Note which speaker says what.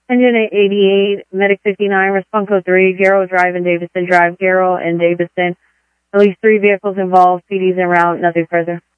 Speaker 1: Engine 88, Medic 59, Response Code 3, Garrow Drive and Davidson Drive, Garrow and Davidson. At least 3 vehicles involved, PD's en route, nothing further.